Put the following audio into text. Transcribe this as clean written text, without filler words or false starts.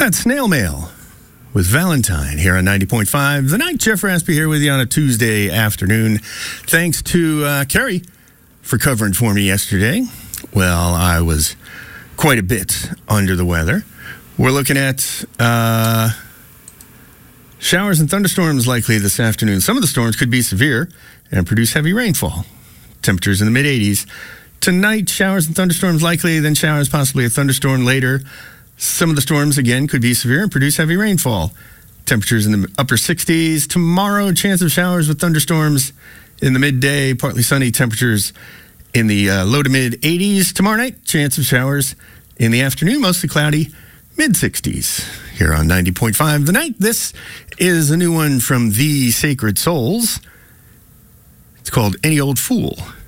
That's Snail Mail with Valentine here on 90.5 The Night. Jeff Raspy here with you on a Tuesday afternoon. Thanks to Carrie for covering for me yesterday. Well, I was quite a bit under the weather. We're looking at showers and thunderstorms likely this afternoon. Some of the storms could be severe and produce heavy rainfall. Temperatures in the mid-80s. Tonight, showers and thunderstorms likely, then showers, possibly a thunderstorm later. Some of the storms, again, could be severe and produce heavy rainfall. Temperatures in the upper 60s. Tomorrow, chance of showers with thunderstorms in the midday. Partly sunny temperatures in the low to mid-80s. Tomorrow night, chance of showers in the afternoon. Mostly cloudy, mid-60s. Here on 90.5 The Night. This is a new one from The Sacred Souls. It's called Any Old Fool.